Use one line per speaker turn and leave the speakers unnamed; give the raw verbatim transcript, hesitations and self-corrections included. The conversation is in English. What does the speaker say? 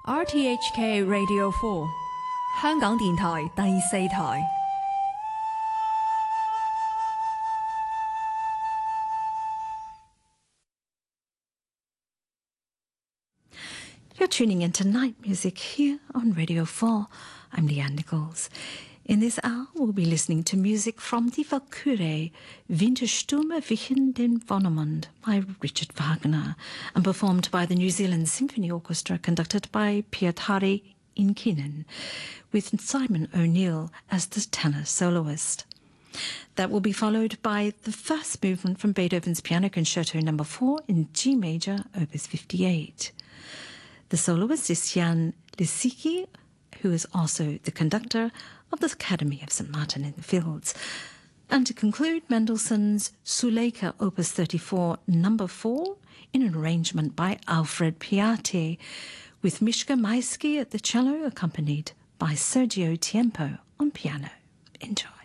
R T H K Radio four 香港電台第四台。
You're tuning in to Night Music here on Radio four. I'm Leanne Nichols. In this hour, we'll be listening to music from Die Walküre, Winterstürme wichen den Wonnemund by Richard Wagner, and performed by the New Zealand Symphony Orchestra, conducted by Pietari Inkinen, with Simon O'Neill as the tenor soloist. That will be followed by the first movement from Beethoven's Piano Concerto number four in G major, opus fifty-eight. The soloist is Jan Lisicki, who is also the conductor of the Academy of Saint Martin in the Fields. And to conclude, Mendelssohn's Suleika opus thirty-four number four in an arrangement by Alfred Piatti, with Mishka Maisky at the cello, accompanied by Sergio Tiempo on piano. Enjoy.